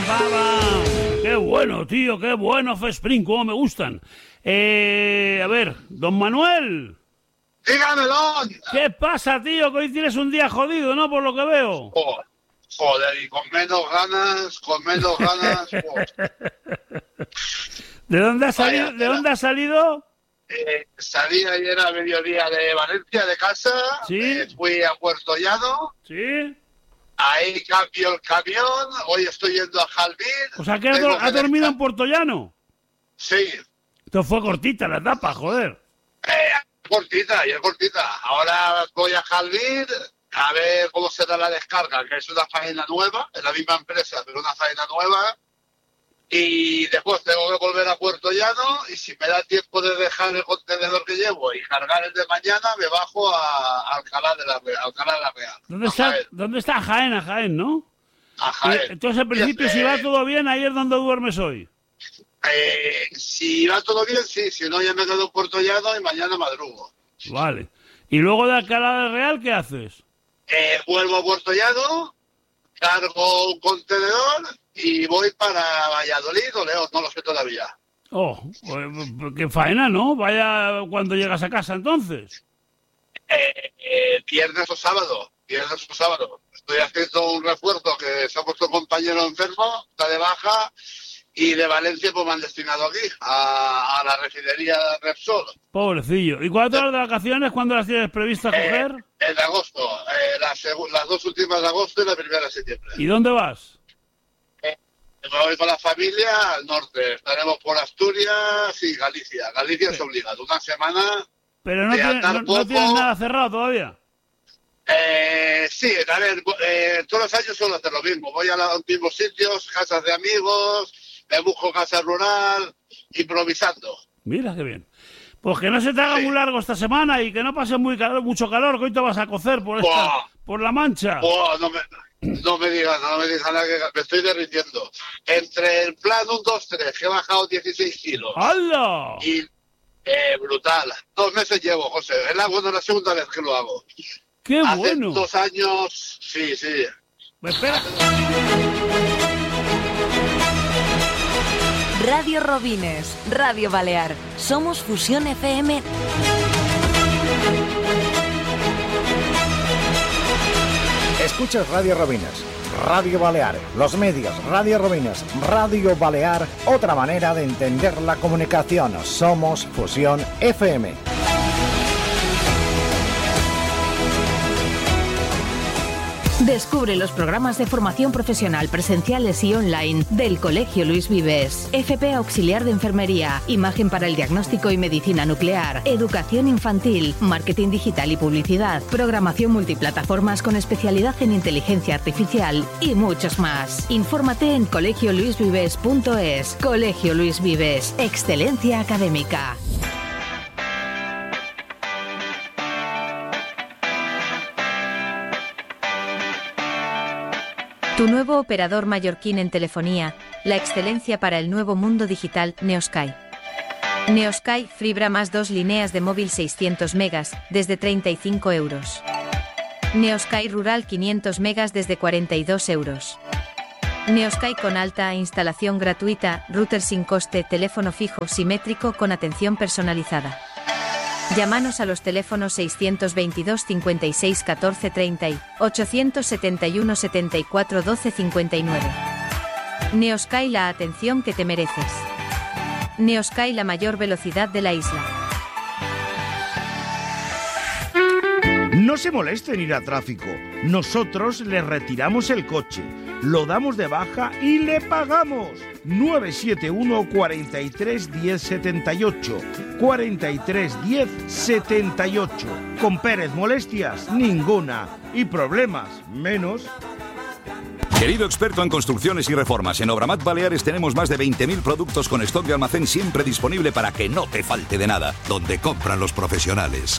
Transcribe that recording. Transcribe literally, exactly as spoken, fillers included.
pam, pam, pam. Qué bueno, tío, qué bueno, Fesprin, cómo me gustan. Eh, a ver, don Manuel. Dígamelo. ¿Qué pasa, tío? Que hoy tienes un día jodido, ¿no? Por lo que veo. Oh, joder, y con menos ganas, con menos ganas. Oh. ¿De dónde has Vaya, salido? ¿De dónde has salido? Eh, salí ayer a mediodía de Valencia, de casa. Sí. Eh, fui a Puerto Llano. Sí. Ahí cambio el camión. Hoy estoy yendo a Jalbín. O sea, que has, do- has dormido en Puerto Llano. Sí. Esto fue cortita la etapa, joder. Eh, cortita, ya es cortita. Ahora voy a Jalbín a ver cómo será la descarga, que es una faena nueva, en la misma empresa, pero una faena nueva. Y después tengo que volver a Puerto Llano y si me da tiempo de dejar el contenedor que llevo y cargar el de mañana, me bajo a, a Alcalá de la Real. Alcalá de la Real. ¿Dónde a está? Jaén. ¿Dónde está Jaén? A Jaén, ¿no? A Jaén. Y, entonces, en principio, si va todo bien, ¿ahí es donde duermes hoy? Eh, si va todo bien, sí. Si no, ya me quedo en Puerto Llano y mañana madrugo. Vale. ¿Y luego de Alcalá de Real qué haces? Eh, vuelvo a Puerto Llano, cargo un contenedor y voy para Valladolid o León, no lo sé todavía. Oh, pues, qué faena, ¿no? Vaya cuando llegas a casa, entonces. Eh, eh, viernes o sábado, viernes o sábado. Estoy haciendo un refuerzo que se ha puesto un compañero enfermo, está de baja, y de Valencia pues me han destinado aquí, a, a la refinería Repsol. Pobrecillo. ¿Y cuántas horas de vacaciones, cuándo las tienes previstas coger? Eh, en agosto, eh, las, segu- las dos últimas de agosto y la primera de septiembre. ¿Y dónde vas? Me voy con la familia al norte, estaremos por Asturias y Galicia. Galicia es obligado, una semana. Pero no, de tiene- andar no, no poco. tienes nada cerrado todavía. Eh, sí, a ver, eh, todos los años suelo hacer lo mismo. Voy a los mismos sitios, casas de amigos, me busco casa rural, improvisando. Mira qué bien. Pues que no se te haga Sí. muy largo esta semana y que no pase muy calor, mucho calor, que hoy te vas a cocer por esta, Buah. por la mancha. Oh, no me, no me digas, no me digas nada, que me estoy derritiendo. Entre el plan uno, dos, tres, que he bajado dieciséis kilos. ¡Hala! Y eh, brutal. Dos meses llevo, José. Es la, bueno, la segunda vez que lo hago. ¡Qué Hace bueno! dos años, sí, sí. Pues espera. Radio Robines, Radio Balear. Somos Fusión F M. Escuchas Radio Robinas, Radio Balear, los medios, Radio Robinas, Radio Balear, otra manera de entender la comunicación. Somos Fusión F M. Descubre los programas de formación profesional presenciales y online del Colegio Luis Vives. F P Auxiliar de Enfermería, Imagen para el Diagnóstico y Medicina Nuclear, Educación Infantil, Marketing Digital y Publicidad, Programación Multiplataformas con especialidad en Inteligencia Artificial y muchos más. Infórmate en colegio luis vives punto es. Colegio Luis Vives. Excelencia académica. Tu nuevo operador mallorquín en telefonía, la excelencia para el nuevo mundo digital, Neosky. Neosky fibra más dos líneas de móvil seiscientos megas, desde treinta y cinco euros. Neosky Rural quinientos megas desde cuarenta y dos euros. Neosky con alta instalación gratuita, router sin coste, teléfono fijo simétrico con atención personalizada. Llámanos a los teléfonos seiscientos veintidós cincuenta y seis catorce treinta y ochocientos setenta y uno setenta y cuatro doce cincuenta y nueve. Neosky, la atención que te mereces. Neosky, la mayor velocidad de la isla. No se moleste en ir a tráfico. Nosotros le retiramos el coche, lo damos de baja y le pagamos. nueve siete uno, cuarenta y tres, diez, setenta y ocho. cuarenta y tres, diez, setenta y ocho. Con Pérez, molestias ninguna. Y problemas menos. Querido experto en construcciones y reformas, en Obramat Baleares tenemos más de veinte mil productos con stock de almacén siempre disponible para que no te falte de nada. Donde compran los profesionales.